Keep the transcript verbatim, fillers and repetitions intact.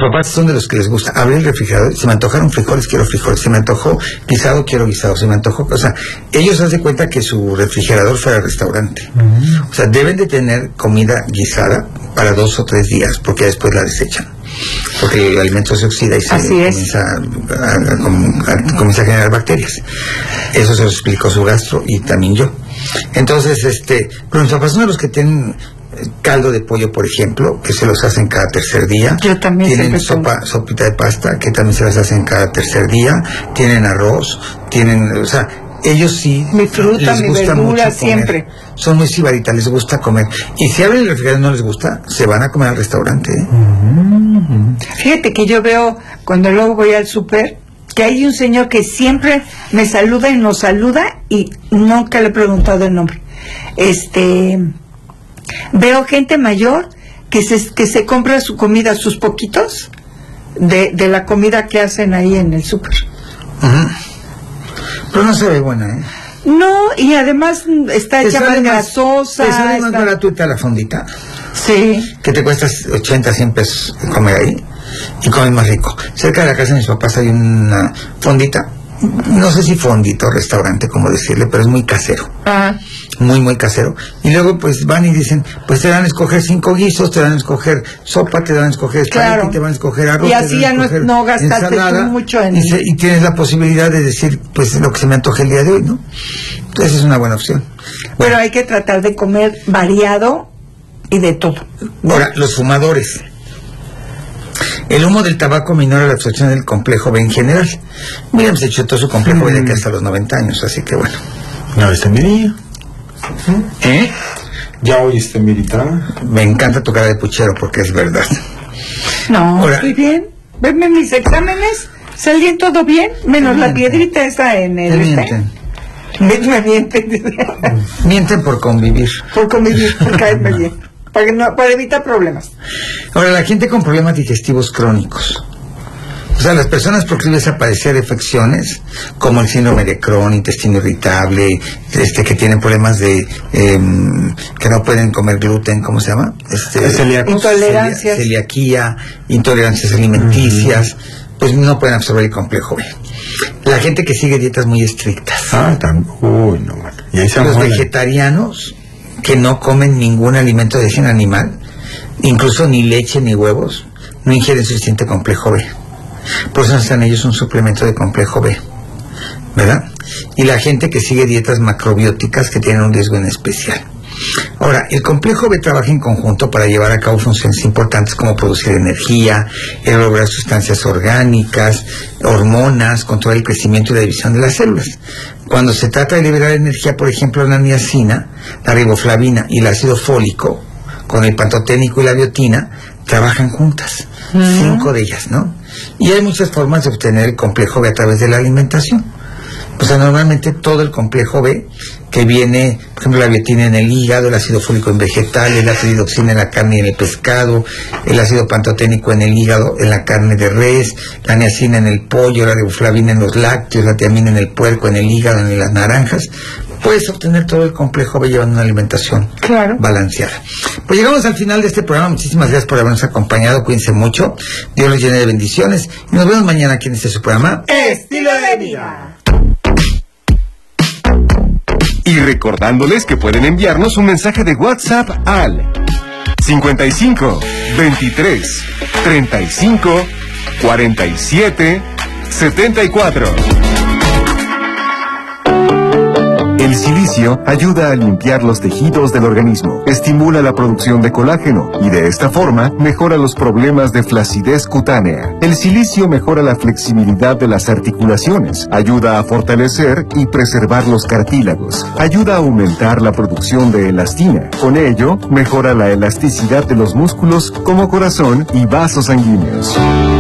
papás son de los que les gusta abrir el refrigerador. Si me antojaron frijoles, quiero frijoles. Si me antojó guisado, quiero guisado. Si me antojó, o sea, ellos hacen cuenta que su refrigerador fuera restaurante. Uh-huh. O sea, deben de tener comida guisada para dos o tres días, porque después la desechan. Porque el alimento se oxida y se comienza a, a, a, comienza a generar bacterias. Eso se lo explicó su gastro y también yo. Entonces, este, pero mis papás son de los que tienen caldo de pollo, por ejemplo, que se los hacen cada tercer día. Yo también. Tienen sopa, sopita de pasta, que también se las hacen cada tercer día. Tienen arroz, tienen, o sea, ellos sí. Mi fruta, les mi gusta verdura, mucho siempre. Comer. Son muy sibaritas, les gusta comer. Y si abren el refrigerador y no les gusta, se van a comer al restaurante. ¿eh? Mm-hmm. Fíjate que yo veo, cuando luego voy al súper, que hay un señor que siempre me saluda y nos saluda y nunca le he preguntado el nombre. Este... Veo gente mayor que se, que se compra su comida, sus poquitos, de, de la comida que hacen ahí en el súper. Uh-huh. Pero no se ve buena, ¿eh? No, y además está hecha más grasosa. ¿Te sale más está... gratuita la fondita? Sí. Que te cuesta ochenta, cien pesos comer ahí y comes más rico. Cerca de la casa de mis papás hay una fondita. No sé si fondito o restaurante, como decirle, pero es muy casero. Ajá. Muy, muy casero. Y luego pues van y dicen, pues te van a escoger cinco guisos, te van a escoger sopa, te van a escoger espagueti, claro. Te van a escoger arroz. Y así ya no, no gastaste mucho en... Y, se, y tienes la posibilidad de decir, pues lo que se me antoje el día de hoy, ¿no? Entonces es una buena opción. Bueno, Pero hay que tratar de comer variado y de todo. Ahora, los fumadores. El humo del tabaco minora la absorción del complejo B en general. Mira, se echó todo su complejo B de aquí hasta los noventa años, así que bueno. ¿Ya oíste mi niño? ¿Eh? ¿Ya oíste mi guitarra? Me encanta tu cara de puchero porque es verdad. No, Ahora, estoy bien. Venme mis exámenes, salí todo bien, menos la piedrita esa en el... Me mienten. Me mienten. Mienten por convivir. Por convivir, por caerme bien. Para, no, para evitar problemas. Ahora, la gente con problemas digestivos crónicos, o sea, las personas proclives a padecer afecciones como el síndrome de Crohn, intestino irritable, este que tienen problemas de eh, que no pueden comer gluten, ¿cómo se llama? Este, celíacos, intolerancias, celiaquía, intolerancias alimenticias, uh-huh. Pues no pueden absorber el complejo B. La gente que sigue dietas muy estrictas. Ah, tan, uy, no. Y ahí se los muere. Vegetarianos que no comen ningún alimento de origen animal, incluso ni leche ni huevos, no ingieren suficiente complejo B. Por eso necesitan ellos un suplemento de complejo B, ¿verdad? Y la gente que sigue dietas macrobióticas que tienen un riesgo en especial. Ahora, el complejo B trabaja en conjunto para llevar a cabo funciones importantes como producir energía, elaborar sustancias orgánicas, hormonas, controlar el crecimiento y la división de las células. Cuando se trata de liberar energía, por ejemplo, la niacina, la riboflavina y el ácido fólico, con el pantoténico y la biotina, trabajan juntas. Uh-huh. Cinco de ellas, ¿no? Y hay muchas formas de obtener el complejo B a través de la alimentación. O sea, normalmente todo el complejo B que viene, por ejemplo, la biotina en el hígado, el ácido fólico en vegetales, la tridoxina en la carne y en el pescado, el ácido pantoténico en el hígado, en la carne de res, la niacina en el pollo, la riboflavina en los lácteos, la tiamina en el puerco, en el hígado, en las naranjas. Puedes obtener todo el complejo B llevando una alimentación claro. balanceada. Pues llegamos al final de este programa. Muchísimas gracias por habernos acompañado. Cuídense mucho. Dios los llene de bendiciones. Y nos vemos mañana aquí en este su programa Estilo de Vida. Y recordándoles que pueden enviarnos un mensaje de WhatsApp al cincuenta y cinco, veintitrés, treinta y cinco, cuarenta y siete, setenta y cuatro. El silicio ayuda a limpiar los tejidos del organismo, estimula la producción de colágeno y de esta forma mejora los problemas de flacidez cutánea. El silicio mejora la flexibilidad de las articulaciones, ayuda a fortalecer y preservar los cartílagos, ayuda a aumentar la producción de elastina. Con ello, mejora la elasticidad de los músculos como corazón y vasos sanguíneos.